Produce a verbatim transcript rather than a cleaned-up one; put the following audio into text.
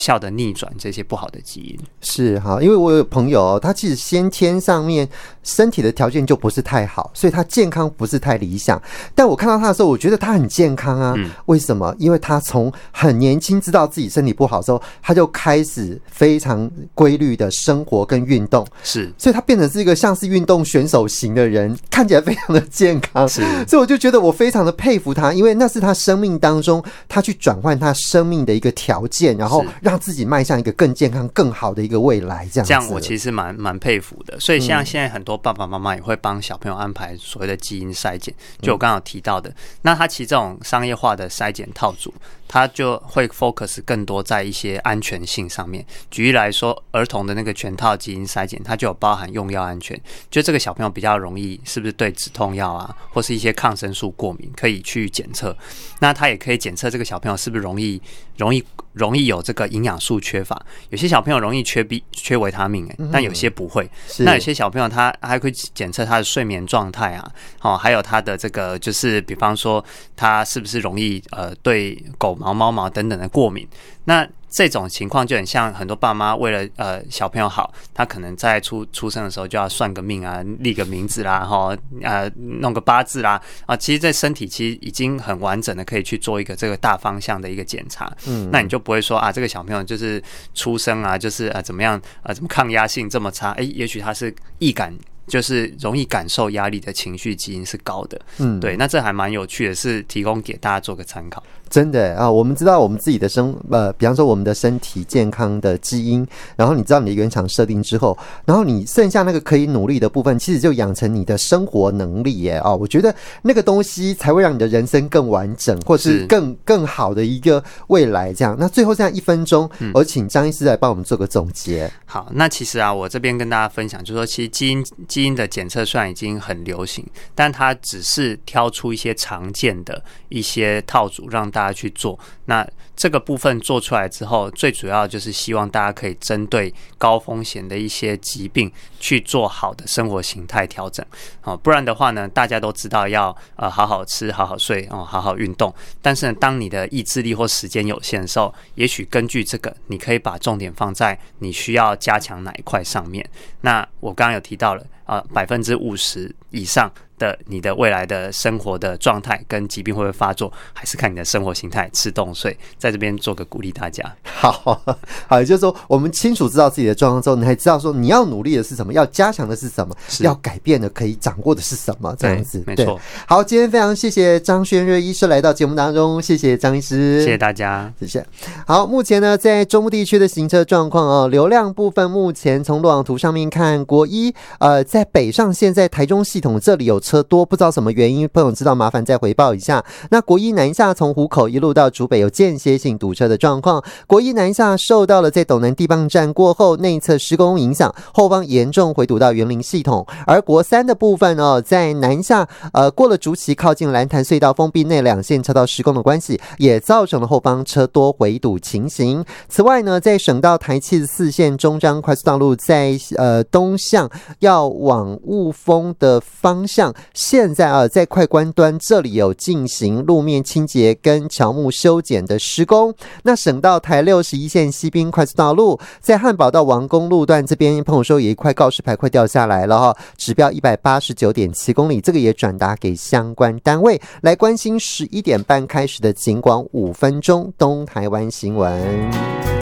效的逆转这些不好的基因。 是好，因为我有朋友、哦、他其实先天上面身体的条件就不是太好，所以他健康不是太理想。但我看到他的时候，我觉得他很健康啊。嗯、为什么？因为他从很年轻知道自己身体不好的时候，他就开始非常规律的生活跟运动， 是， 所以他变成是一个像是运动选手型的人，看起来非常的健康。是，所以我就觉得我非常的佩服他，因为那是他生命当中他去转换他生命的一个条件，然后让自己迈向一个更健康、更好的一个未来。这样子， 这样我其实蛮蛮佩服的。所以像现在很多爸爸妈妈也会帮小朋友安排所谓的基因筛检，就我刚刚有提到的。那他其实这种商业化的筛检套组，他就会 focus 更多在一些安全性上面。举例来说，儿童的那个全套基因筛检，它就有包含用药安全，就这个小朋友比较容易是不是对止痛药啊，或是一些抗生素过敏，可以去检测。那他也可以检测这个小朋友是不是容易容易容易有这个营养素缺乏。有些小朋友容易缺 B 缺维他命、欸，但有些不会。那有些小朋友他还会检测他的睡眠状态啊，哦，还有他的这个就是比方说他是不是容易呃对狗毛、猫毛等等的过敏。那这种情况就很像很多爸妈为了呃小朋友好，他可能在出出生的时候就要算个命啊，立个名字啦，哈，呃，弄个八字啦，啊，其实在身体其实已经很完整的可以去做一个这个大方向的一个检查。嗯，那你就不会说啊，这个小朋友就是出生啊，就是啊怎么样啊，怎么抗压性这么差？哎、欸，也许他是易感。就是容易感受压力的情绪基因是高的。嗯，对，那这还蛮有趣的，是提供给大家做个参考。 真的啊，我们知道我们自己的生呃，比方说我们的身体健康的基因，然后你知道你的原厂设定之后，然后你剩下那个可以努力的部分，其实就养成你的生活能力耶啊、哦！我觉得那个东西才会让你的人生更完整，或是更更好的一个未来。这样，那最后这样一分钟，嗯、我请张医师来帮我们做个总结。 好，那其实啊，我这边跟大家分享，就是说，其实基因基因的检测虽然已经很流行，但它只是挑出一些常见的一些套组让大家大家去做。那这个部分做出来之后，最主要就是希望大家可以针对高风险的一些疾病去做好的生活形态调整。哦，不然的话呢，大家都知道要呃好好吃、好好睡、哦、好好运动。但是呢，当你的意志力或时间有限的时候，也许根据这个，你可以把重点放在你需要加强哪一块上面。那我刚刚有提到了，呃，百分之五十以上的你的未来的生活的状态跟疾病会不会发作，还是看你的生活形态，吃动睡。在这边做个鼓励大家。 好好，也就是说我们清楚知道自己的状况之后，你还知道说你要努力的是什么，要加强的是什么，要改变的可以掌握的是什么，这样子。 没错。 好，今天非常谢谢张轩瑞医师来到节目当中，谢谢张医师， 谢谢大家， 谢谢。好，目前呢在中部地区的行车状况哦，流量部分目前从路网图上面看，国一呃在北上线在台中系统这里有车多，不知道什么原因，朋友知道麻烦再回报一下。那国一南下从湖口一路到竹北有间歇性堵车的状况，国一南下受到了在斗南地磅站过后内侧施工影响，后方严重回堵到园林系统。而国三的部分哦，在南下呃过了竹崎靠近蓝潭隧道封闭内两线车道施工的关系，也造成了后方车多回堵情形。此外呢，在省道台七十四线中彰快速道路在呃东向要往雾峰的方向，现在啊在快关端这里有进行路面清洁跟乔木修剪的施工。那省道台六十一线西滨快速道路在汉宝到王公路段这边，朋友说有一块告示牌快掉下来了哈，指标 一百八十九点七公里，这个也转达给相关单位来关心十一点半开始的警广五分钟东台湾新闻。